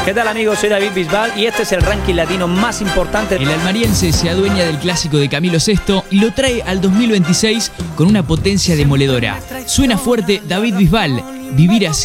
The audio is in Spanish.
¿Qué tal, amigos? Soy David Bisbal y este es el ranking latino más importante. El almariense se adueña del clásico de Camilo VI y lo trae al 2026 con una potencia demoledora. Suena fuerte David Bisbal, Vivir Así.